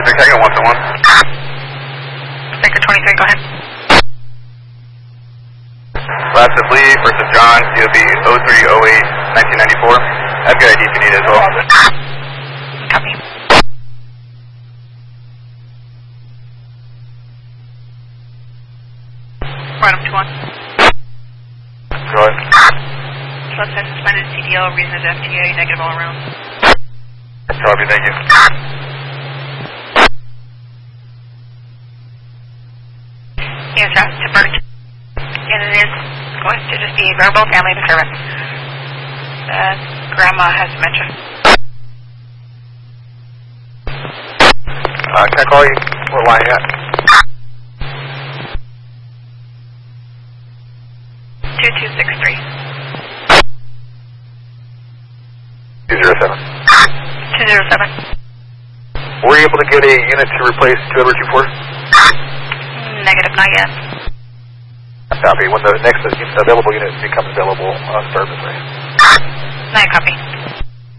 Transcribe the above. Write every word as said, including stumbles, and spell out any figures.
twenty-three, taking one to one. Baker twenty-three, go ahead. Last of Lee versus John, C O B oh three oh eight nineteen ninety-four. I've got I D if you need it as well. Copy. Random two one. Go ahead. Plus I suspended C D L, reason is F T A, negative all around. Copy, thank you. Yes, that's to Bert. And it is going to just be verbal family disturbance. Uh, grandma has dementia. Uh, can I call you? What line you at? two two six three. two zero seven. two zero seven. Were you able to get a unit to replace two two four? Negative, not yet. Copy. When the next available unit becomes available, uh, start this way. Not copy.